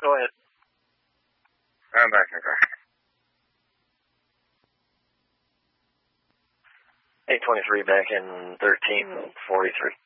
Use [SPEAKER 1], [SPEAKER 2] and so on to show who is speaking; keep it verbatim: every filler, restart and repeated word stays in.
[SPEAKER 1] Go ahead.
[SPEAKER 2] I'm back in the car.
[SPEAKER 1] eight twenty-three back in thirteen forty-three.